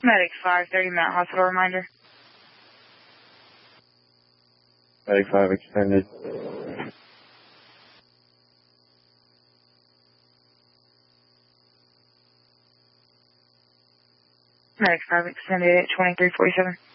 Medic 5, 30-minute hospital reminder. Medic 5 extended. Medic 5 extended at 2347.